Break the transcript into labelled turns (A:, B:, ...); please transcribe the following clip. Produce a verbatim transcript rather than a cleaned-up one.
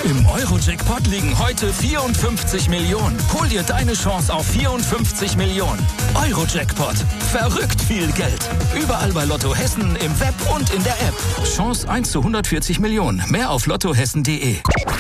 A: Im Euro-Jackpot liegen heute vierundfünfzig Millionen. Hol dir deine Chance auf vierundfünfzig Millionen. Euro-Jackpot. Verrückt viel Geld. Überall bei Lotto Hessen, im Web und in der App. Chance eins zu hundertvierzig Millionen. Mehr auf lottohessen punkt de.